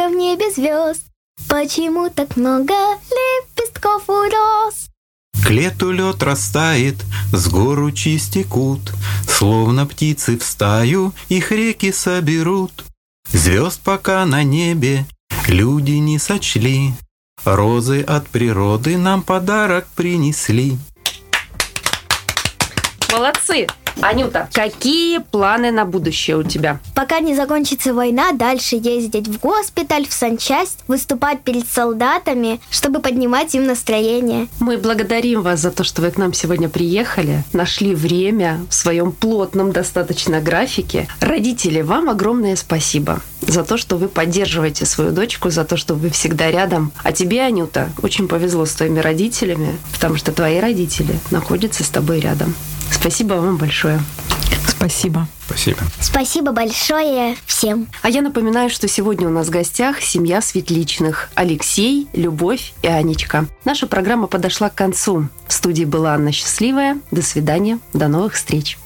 сколько в небе звезд. Почему так много лепестков у роз? К лету лед растает, с гор ручьи стекут, словно птицы в стаю их реки соберут. Звезд пока на небе люди не сочли, розы от природы нам подарок принесли. Молодцы! Анюта, какие планы на будущее у тебя? Пока не закончится война, дальше ездить в госпиталь, в санчасть, выступать перед солдатами, чтобы поднимать им настроение. Мы благодарим вас за то, что вы к нам сегодня приехали, нашли время в своем плотном достаточно графике. Родители, вам огромное спасибо за то, что вы поддерживаете свою дочку, за то, что вы всегда рядом. А тебе, Анюта, очень повезло с твоими родителями, потому что твои родители находятся с тобой рядом. Спасибо вам большое. Спасибо. Спасибо. Спасибо большое всем. А я напоминаю, что сегодня у нас в гостях семья Светличных. Алексей, Любовь и Анечка. Наша программа подошла к концу. В студии была Анна Счастливая. До свидания. До новых встреч.